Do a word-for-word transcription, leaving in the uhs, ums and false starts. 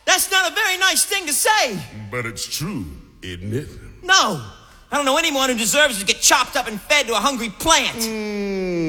That's not a very nice thing to say. But it's true, isn't it? No. I don't know anyone who deserves to get chopped up and fed to a hungry plant. Mm.